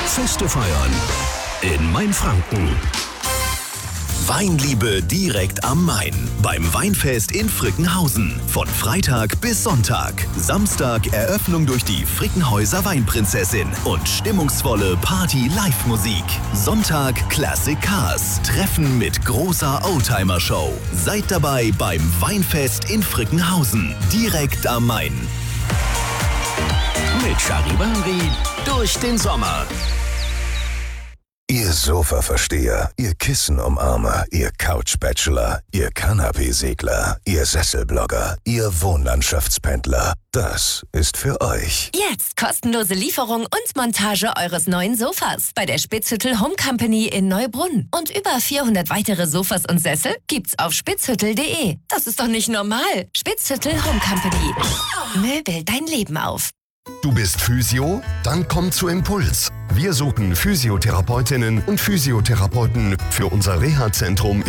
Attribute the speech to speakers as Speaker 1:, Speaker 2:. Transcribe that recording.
Speaker 1: Feste feiern in Mainfranken. Weinliebe direkt am Main. Beim Weinfest in Frickenhausen. Von Freitag bis Sonntag. Samstag Eröffnung durch die Frickenhäuser Weinprinzessin und stimmungsvolle Party-Live-Musik. Sonntag Classic Cars. Treffen mit großer Oldtimer-Show. Seid dabei beim Weinfest in Frickenhausen. Direkt am Main. Mit Charivari durch den Sommer.
Speaker 2: Ihr Sofa-Versteher, ihr Kissen-Umarmer, ihr Couch-Bachelor, ihr Kanapee-Segler, ihr Sesselblogger, ihr Wohnlandschaftspendler. Das ist für euch.
Speaker 3: Jetzt kostenlose Lieferung und Montage eures neuen Sofas bei der Spitzhüttel Home Company in Neubrunn. Und über 400 weitere Sofas und Sessel gibt's auf spitzhüttel.de. Das ist doch nicht normal. Spitzhüttel Home Company. Möbel dein Leben auf.
Speaker 4: Du bist Physio? Dann komm zu Impuls. Wir suchen Physiotherapeutinnen und Physiotherapeuten für unser Reha-Zentrum